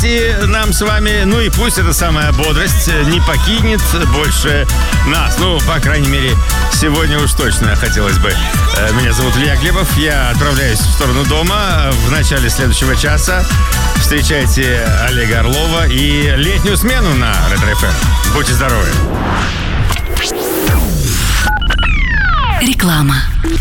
радости нам с вами. Ну и пусть эта самая бодрость не покинет больше нас. Ну, по крайней мере, сегодня уж точно хотелось бы. Меня зовут Илья Глебов. Я отправляюсь в сторону дома в начале следующего часа. Встречайте Олега Орлова и летнюю смену на Ретро-ФМ. Будьте здоровы. Реклама.